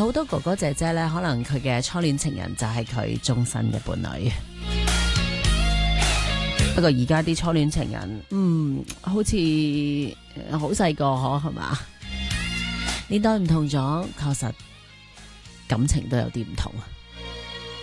好多哥哥姐姐呢，可能佢嘅初戀情人就係佢終身嘅伴侶。不過而家啲初戀情人，好似好細個係嘛？年代唔同咗，確實感情都有啲唔同。